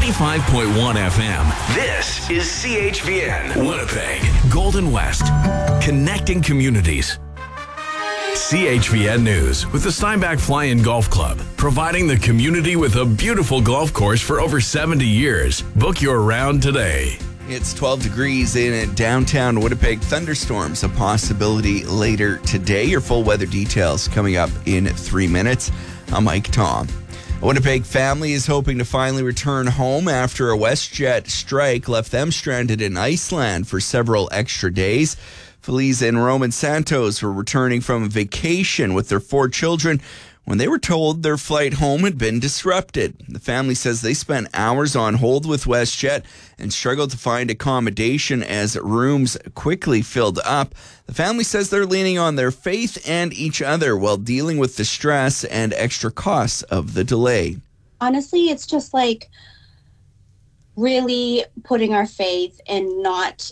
95.1 FM. This is CHVN, Winnipeg, Golden West, connecting communities. CHVN News with the Steinbach Fly-In Golf Club, providing the community with a beautiful golf course for over 70 years. Book your round today. It's 12 degrees in downtown Winnipeg. Thunderstorms a possibility later today. Your full weather details coming up in 3 minutes. I'm Mike Tom. A Winnipeg family is hoping to finally return home after a WestJet strike left them stranded in Iceland for several extra days. Feliz and Roman Santos were returning from a vacation with their 4 children when they were told their flight home had been disrupted. The family says they spent hours on hold with WestJet and struggled to find accommodation as rooms quickly filled up. The family says they're leaning on their faith and each other while dealing with the stress and extra costs of the delay. Honestly, it's just like really putting our faith and not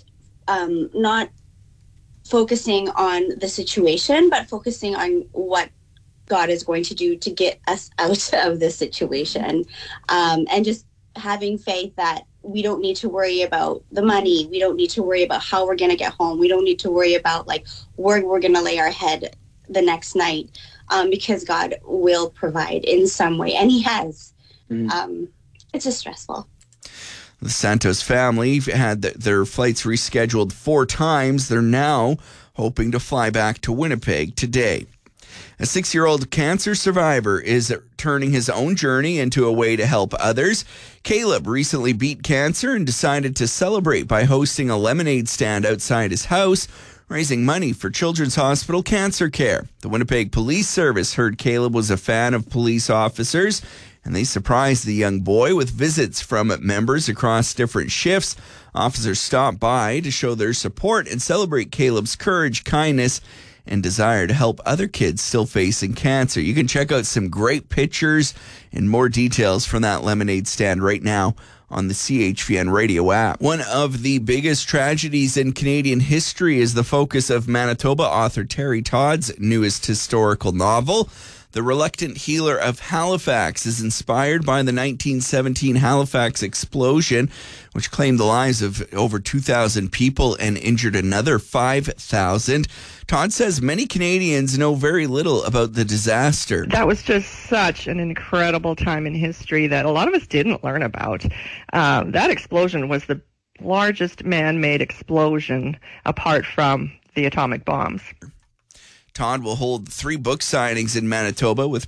focusing on the situation, but focusing on what God is going to do to get us out of this situation, and just having faith that we don't need to worry about the money. We don't need to worry about how we're going to get home. We don't need to worry about like where we're going to lay our head the next night, because God will provide in some way, and He has. It's just stressful. The Santos family had their flights rescheduled 4 times. They're now hoping to fly back to Winnipeg today. A 6-year-old cancer survivor is turning his own journey into a way to help others. Caleb recently beat cancer and decided to celebrate by hosting a lemonade stand outside his house, raising money for Children's Hospital Cancer Care. The Winnipeg Police Service heard Caleb was a fan of police officers, and they surprised the young boy with visits from members across different shifts. Officers stopped by to show their support and celebrate Caleb's courage, kindness, and desire to help other kids still facing cancer. You can check out some great pictures and more details from that lemonade stand right now on the CHVN radio app. One of the biggest tragedies in Canadian history is the focus of Manitoba author Terry Todd's newest historical novel. The Reluctant Healer of Halifax is inspired by the 1917 Halifax explosion, which claimed the lives of over 2,000 people and injured another 5,000. Todd says many Canadians know very little about the disaster. That was just such an incredible time in history that a lot of us didn't learn about. That explosion was the largest man-made explosion apart from the atomic bombs. Todd will hold 3 book signings in Manitoba with